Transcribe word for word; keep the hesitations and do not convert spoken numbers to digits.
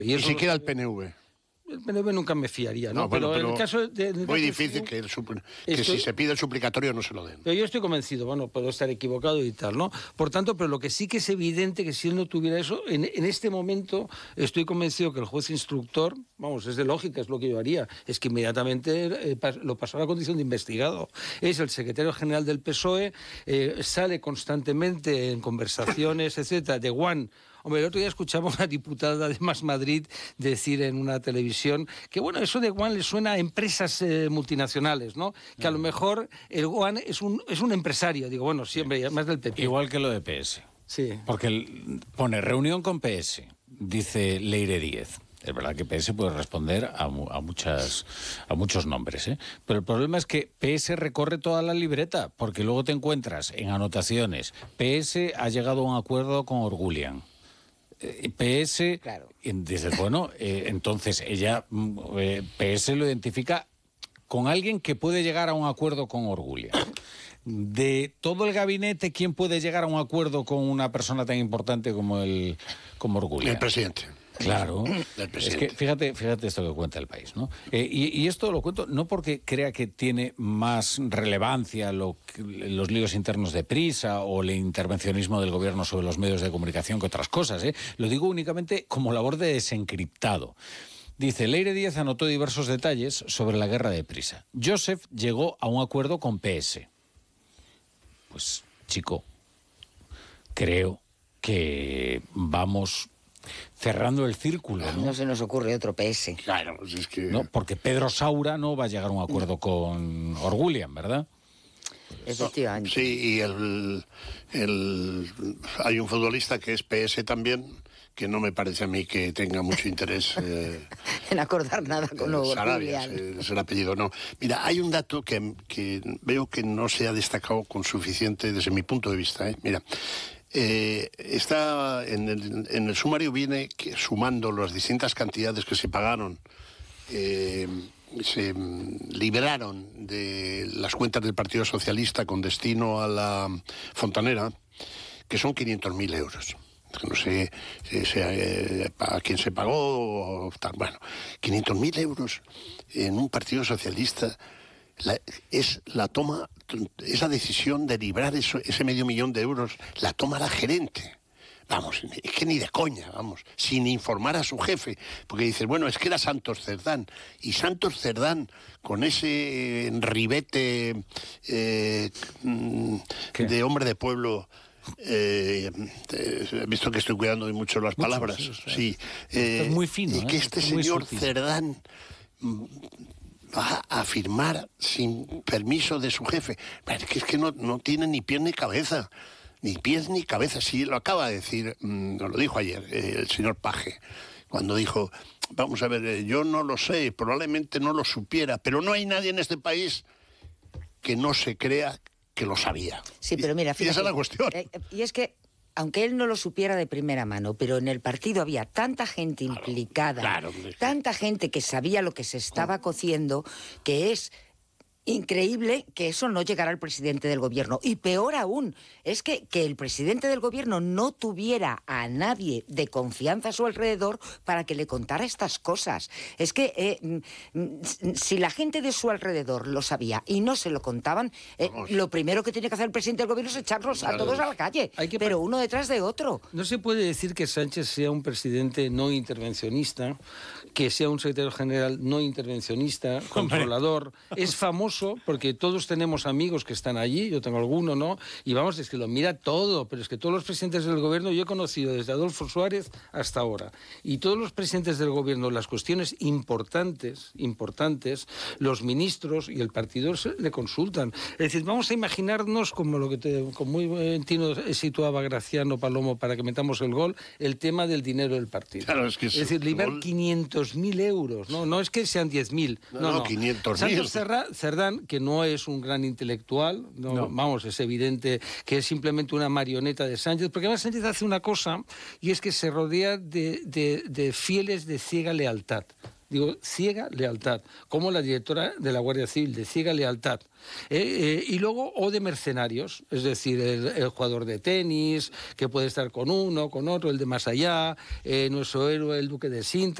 Y eso, ni siquiera el P N V. El P N V nunca me fiaría, ¿no? no bueno, pero, pero en el caso de... En el muy caso difícil de, que, el, que estoy, si se pide el suplicatorio no se lo den. Pero yo estoy convencido, bueno, puedo estar equivocado y tal, ¿no? Por tanto, pero lo que sí que es evidente que si él no tuviera eso, en, en este momento estoy convencido que el juez instructor, vamos, es de lógica, es lo que yo haría, es que inmediatamente eh, lo pasó a la condición de investigado. Es el secretario general del P S O E, eh, sale constantemente en conversaciones, etcétera, de One. Hombre, el otro día escuchaba a una diputada de Más Madrid decir en una televisión que, bueno, eso de One le suena a empresas eh, multinacionales, ¿no? Que a lo mejor el One es un, es un empresario. Digo, bueno, siempre, sí, más del P P. Igual que lo de P S. Sí. Porque el, pone reunión con P S, dice Leire Díez. Es verdad que P S puede responder a, a, muchas, a muchos nombres, ¿eh? Pero el problema es que P S recorre toda la libreta, porque luego te encuentras en anotaciones. P S ha llegado a un acuerdo con Orgulian. P S, claro. Dice, bueno, eh, entonces ella, eh, P S lo identifica con alguien que puede llegar a un acuerdo con Orgulian. De todo el gabinete, ¿quién puede llegar a un acuerdo con una persona tan importante como el como Orgulian? El presidente. Claro, es que fíjate, fíjate esto que cuenta El País, ¿no? Eh, y, y esto lo cuento no porque crea que tiene más relevancia lo, los líos internos de Prisa o el intervencionismo del gobierno sobre los medios de comunicación que otras cosas, ¿eh? Lo digo únicamente como labor de desencriptado. Dice, Leire Díez anotó diversos detalles sobre la guerra de Prisa. Joseph llegó a un acuerdo con P S. Pues, chico, creo que vamos cerrando el círculo, ¿no? No se nos ocurre otro P S. Claro, pues es que... No, porque Pedro Saura no va a llegar a un acuerdo con Orgulian, ¿verdad? Efectivamente. Sí, y el, el, hay un futbolista que es P S también, que no me parece a mí que tenga mucho interés... Eh, en acordar nada con eh, Sarabia, Orgulian. es el apellido, no. Mira, hay un dato que, que veo que no se ha destacado con suficiente desde mi punto de vista, ¿eh? Mira... Eh, está en el, en el sumario viene que, sumando las distintas cantidades que se pagaron, eh, se liberaron de las cuentas del Partido Socialista con destino a la Fontanera, que son quinientos mil euros. No sé si, si, eh, a quién se pagó, o tal. Bueno, quinientos mil euros en un Partido Socialista. La, es la toma, esa decisión de librar eso, ese medio millón de euros, la toma la gerente. Vamos, es que ni de coña, vamos, sin informar a su jefe, porque dices, bueno, es que era Santos Cerdán, y Santos Cerdán, con ese ribete eh, de hombre de pueblo, eh, he visto que estoy cuidando hoy mucho las palabras, mucho, sí, sí eh, es muy fino, y que ¿eh? este es señor Cerdán va a firmar sin permiso de su jefe. Es que, es que no, no tiene ni pies ni cabeza. Ni pies ni cabeza. Sí, lo acaba de decir, mmm, lo dijo ayer eh, el señor Paje, cuando dijo, vamos a ver, eh, yo no lo sé, probablemente no lo supiera, pero no hay nadie en este país que no se crea que lo sabía. Sí, pero mira, fíjate, y esa es la cuestión. Eh, y es que aunque él no lo supiera de primera mano, pero en el partido había tanta gente claro, implicada, claro, tanta gente que sabía lo que se estaba oh. cociendo, que es increíble que eso no llegara al presidente del gobierno. Y peor aún, es que, que el presidente del gobierno no tuviera a nadie de confianza a su alrededor para que le contara estas cosas. Es que eh, si la gente de su alrededor lo sabía y no se lo contaban, eh, lo primero que tiene que hacer el presidente del gobierno es echarlos claro. a todos a la calle, Hay que pero uno detrás de otro. No se puede decir que Sánchez sea un presidente no intervencionista, que sea un secretario general no intervencionista, controlador. Es famoso porque todos tenemos amigos que están allí, yo tengo alguno, ¿no? Y vamos, es que lo mira todo, pero es que todos los presidentes del gobierno yo he conocido desde Adolfo Suárez hasta ahora. Y todos los presidentes del gobierno, las cuestiones importantes, importantes, los ministros y el partido se le consultan. Es decir, vamos a imaginarnos como lo que te, como muy buen tino situaba Graciano Palomo para que metamos el gol, el tema del dinero del partido. Claro, es que es decir, liberar quinientos mil euros, ¿no? No es que sean diez mil. No, no, no, no. quinientos mil. Santos Cerdán, que no es un gran intelectual, no, no. vamos, es evidente que es simplemente una marioneta de Sánchez, porque además Sánchez hace una cosa, y es que se rodea de, de, de fieles de ciega lealtad. digo, ciega lealtad, como la directora de la Guardia Civil, de ciega lealtad. Eh, eh, y luego, o de mercenarios, es decir, el, el jugador de tenis, que puede estar con uno, con otro, el de más allá, eh, nuestro héroe, el duque de Sintra,